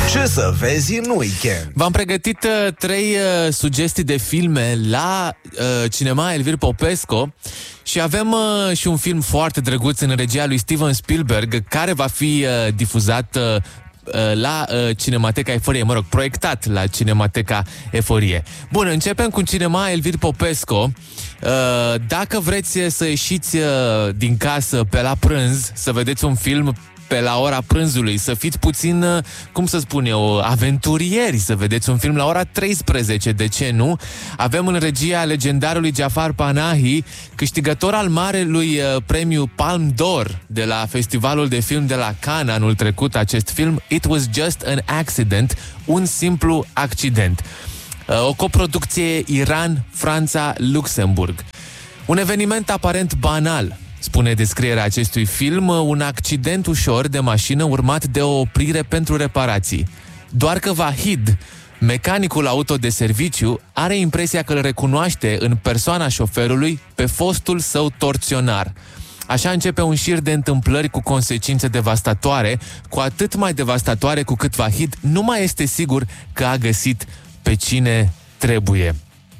Ce să vezi în weekend? V-am pregătit 3 sugestii de filme la Cinema Elvir Popescu și avem și un film foarte drăguț în regia lui Steven Spielberg care va fi difuzat la Cinemateca Eforie, proiectat la Cinemateca Eforie. Bun, începem cu Cinema Elvir Popescu. Dacă vreți să ieșiți din casă pe la prânz, să vedeți un film pe la ora prânzului, să fiți puțin, cum să spun eu, aventurieri, să vedeți un film la ora 13, de ce nu? Avem în regia legendarului Jafar Panahi, câștigător al marelui premiu Palme d'Or de la Festivalul de Film de la Cannes anul trecut, acest film It Was Just an Accident, un simplu accident. O coproducție Iran-Franța-Luxemburg. Un eveniment aparent banal, spune descrierea acestui film, un accident ușor de mașină urmat de o oprire pentru reparații. Doar că Vahid, mecanicul auto de serviciu, are impresia că îl recunoaște în persoana șoferului pe fostul său torționar. Așa începe un șir de întâmplări cu consecințe devastatoare, cu atât mai devastatoare cu cât Vahid nu mai este sigur că a găsit pe cine trebuie.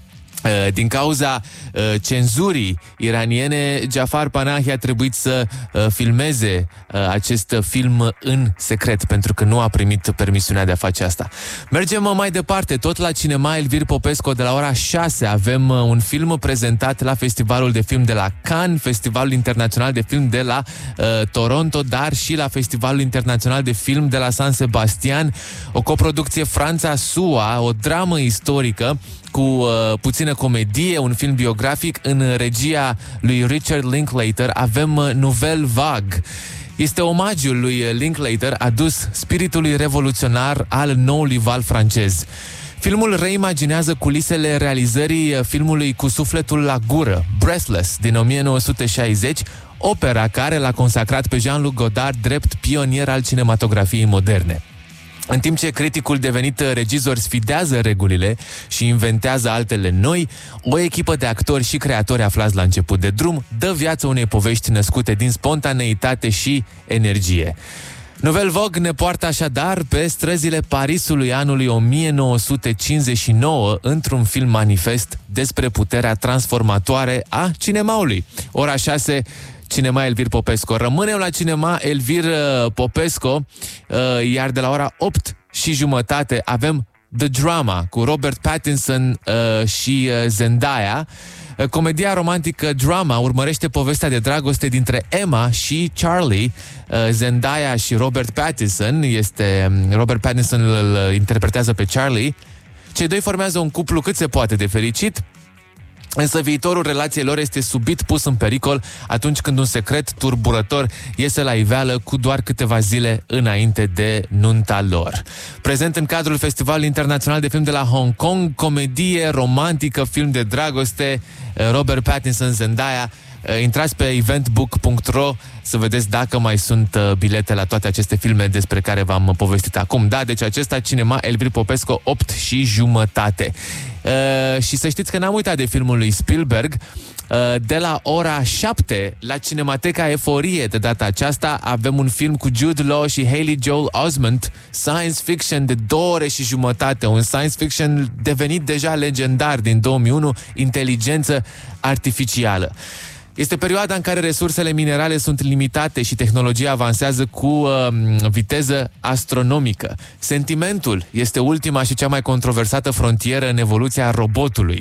Din cauza cenzurii iraniene, Jafar Panahi a trebuit să filmeze acest film în secret, pentru că nu a primit permisiunea de a face asta. Mergem mai departe, tot la Cinema Elvir Popescu, de la ora 6 avem un film prezentat la Festivalul de Film de la Cannes, Festivalul Internațional de Film de la Toronto, dar și la Festivalul Internațional de Film de la San Sebastian, o coproducție Franța-SUA, o dramă istorică cu puțină comedie, un film biografic. În regia lui Richard Linklater avem Nouvelle Vague. Este omagiul lui Linklater adus spiritului revoluționar al noului val francez. Filmul reimaginează culisele realizării filmului Cu sufletul la gură, Breathless, din 1960, opera care l-a consacrat pe Jean-Luc Godard drept pionier al cinematografiei moderne. În timp ce criticul devenit regizor sfidează regulile și inventează altele noi, o echipă de actori și creatori aflați la început de drum dă viață unei povești născute din spontaneitate și energie. Nouvelle Vague ne poartă așadar pe străzile Parisului anului 1959 într-un film manifest despre puterea transformatoare a cinemaului. Ora 6, Cinema Elvir Popescu. Rămânem la Cinema Elvir Popescu, iar de la ora 8:30 avem The Drama cu Robert Pattinson și Zendaya. Comedia romantică Drama urmărește povestea de dragoste dintre Emma și Charlie. Zendaya și Robert Pattinson Robert Pattinson îl interpretează pe Charlie. Cei doi formează un cuplu cât se poate de fericit, însă viitorul relației lor este subit pus în pericol atunci când un secret turburător iese la iveală cu doar câteva zile înainte de nunta lor. Prezent în cadrul Festivalului Internațional de Film de la Hong Kong, comedie romantică, film de dragoste, Robert Pattinson, Zendaya. Intrați pe eventbook.ro să vedeți dacă mai sunt bilete la toate aceste filme despre care v-am povestit acum. Da, deci acesta Cinema Elvir Popescu, 8:30. Și să știți că n-am uitat de filmul lui Spielberg. De la ora 7 la Cinemateca Eforie, de data aceasta avem un film cu Jude Law și Haley Joel Osment, science fiction de 2:30, un science fiction devenit deja legendar din 2001, inteligență artificială. Este perioada în care resursele minerale sunt limitate și tehnologia avansează cu viteză astronomică. Sentimentul este ultima și cea mai controversată frontieră în evoluția robotului.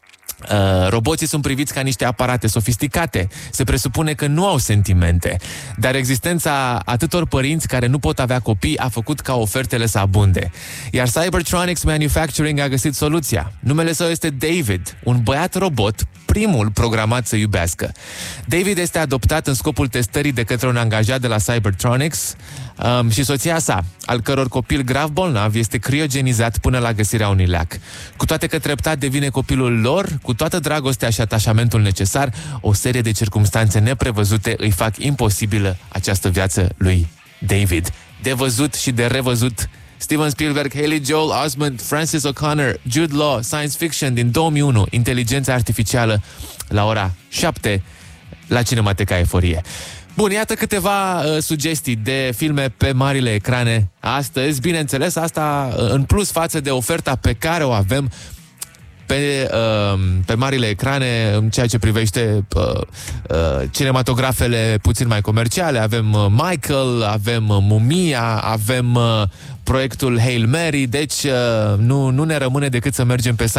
Roboții sunt priviți ca niște aparate sofisticate. Se presupune că nu au sentimente, dar existența atâtor părinți care nu pot avea copii a făcut ca ofertele să abunde. Iar Cybertronics Manufacturing a găsit soluția. Numele său este David, un băiat robot, primul programat să iubească. David este adoptat în scopul testării de către un angajat de la Cybertronics și soția sa, al căror copil grav bolnav este criogenizat până la găsirea unui leac. Cu toate că treptat devine copilul lor, cu toată dragostea și atașamentul necesar, o serie de circumstanțe neprevăzute îi fac imposibilă această viață lui David. De văzut și de revăzut. Steven Spielberg, Haley Joel Osment, Francis O'Connor, Jude Law, science fiction din 2001, inteligența artificială, la ora 7 la Cinemateca Eforie. Bun, iată câteva sugestii de filme pe marile ecrane astăzi. Bineînțeles, asta în plus față de oferta pe care o avem pe marile ecrane în ceea ce privește cinematografele puțin mai comerciale. Avem Michael, avem Mumia, avem proiectul Hail Mary, deci nu ne rămâne decât să mergem pe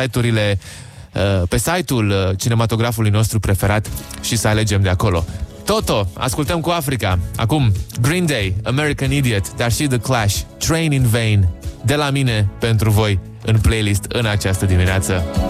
site-ul cinematografului nostru preferat și să alegem de acolo. Toto, ascultăm cu Africa. Acum, Green Day, American Idiot, dar și The Clash, Train in Vain, de la mine pentru voi în playlist în această dimineață.